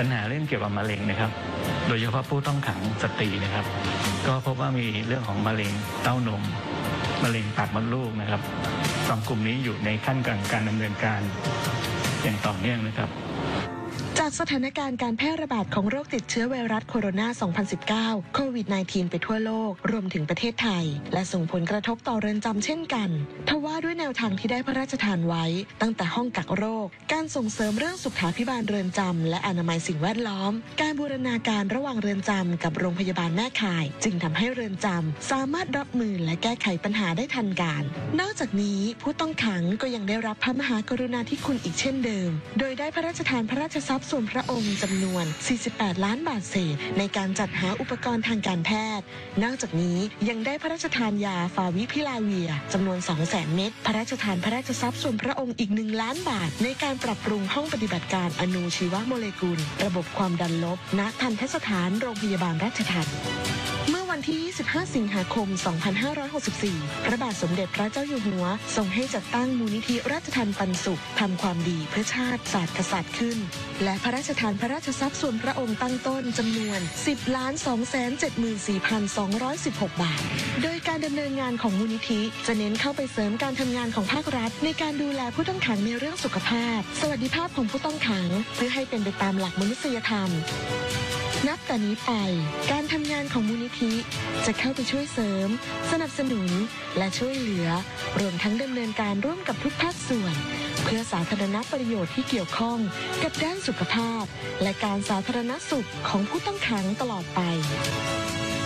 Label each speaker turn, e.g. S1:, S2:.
S1: ปัญหาเรื่องเกี่ยวกับมะเร็งนะครับโดยเฉพาะผู้ต้องขังสตรีนะครับก็พบว่ามีเรื่องของมะเร็งเต้านมมะเร็งปากมดลูกนะครับสองกลุ่มนี้อยู่ในขั้นกลางการดำเนินการอย่างต่อเนื่องนะครับ
S2: จากสถานการณ์การแพร่ระบาดของโรคติดเชื้อไวรัสโคโรนา 2019 โควิด -19 ไปทั่วโลกรวมถึงประเทศไทยและส่งผลกระทบต่อเรือนจำเช่นกันทว่าด้วยแนวทางที่ได้พระราชทานไว้ตั้งแต่ห้องกักโรคการส่งเสริมเรื่องสุขาภิบาลเรือนจำและอนามัยสิ่งแวดล้อมการบูรณาการระหว่างเรือนจำกับโรงพยาบาลแม่ข่ายจึงทำให้เรือนจำสามารถรับมือและแก้ไขปัญหาได้ทันการนอกจากนี้ผู้ต้องขังก็ยังได้รับพระมหากรุณาธิคุณอีกเช่นเดิมโดยได้พระราชทานพระราชทรัพย์ส่วนพระองค์จำนวน 48 ล้านบาทเศษในการจัดหาอุปกรณ์ทางการแพทย์นอกจากนี้ยังได้พระราชทานยาฟาวิพิลาเวียจำนวน 200,000 เม็ดพระราชทานพระราชทรัพย์ส่วนพระองค์อีก 1 ล้านบาทในการปรับปรุงห้องปฏิบัติการอนูชีวโมเลกุลระบบความดันลบณทันตสถานโรงพยาบาลราชทัณฑ์เมื่อวันที่ 25 สิงหาคม 2564 พระบาทสมเด็จพระเจ้าอยู่หัวทรงให้จัดตั้งมูลนิธิราชทัณฑ์ปันสุขทำความดีเพื่อชาติศาสตร์กษัตริย์ขึ้นและพระราชทานพระราชทรัพย์ส่วนพระองค์ตั้งต้นจำนวน 10,274,216 บาทโดยการดำเนินงานของมูลนิธิจะเน้นเข้าไปเสริมการทำงานของภาครัฐในการดูแลผู้ต้องขังในเรื่องสุขภาพสวัสดิภาพของผู้ต้องขังเพื่อให้เป็นไปตามหลักมนุษยธรรมนับแต่นี้ไปการทำงานของมูลนิธิจะเข้าไปช่วยเสริมสนับสนุนและช่วยเหลือรวมทั้งดำเนินการร่วมกับทุกภาคส่วนเพื่อสาธารณประโยชน์ที่เกี่ยวข้องกับด้านสุขภาพและการสาธารณสุขของผู้ต้องขังตลอดไป